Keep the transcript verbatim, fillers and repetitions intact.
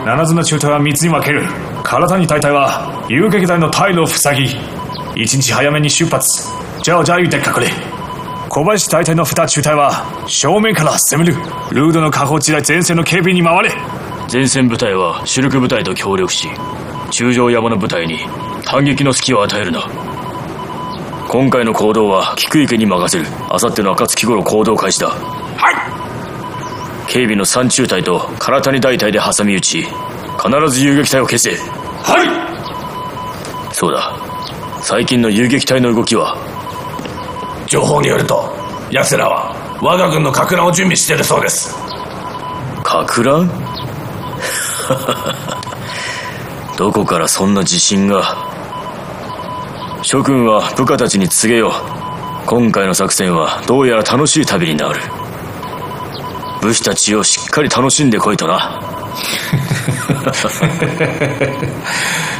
七つの中隊は三つに分ける。唐谷大隊は遊撃隊の退路を塞ぎ、一日早めに出発。じゃあじゃあ言うて隠れ。小林大隊の二中隊は正面から攻める。ルードの下方地帯前線の警備に回れ。 前線部隊は主力部隊と協力し、中条山の部隊に反撃の隙を与えるな。今回の行動は菊池に任せる。あさっての暁頃行動開始だ。 はい。 警備の三中隊と唐谷大隊で挟み撃ち、必ず遊撃隊を消せ。 はい。 そうだ、最近の遊撃隊の動きは？ 情報によると、奴らは我が軍の撹乱を準備しているそうです。 撹乱？どこからそんな自信が？諸君は部下たちに告げよう。今回の作戦はどうやら楽しい旅になる。武士たちをしっかり楽しんでこいとな。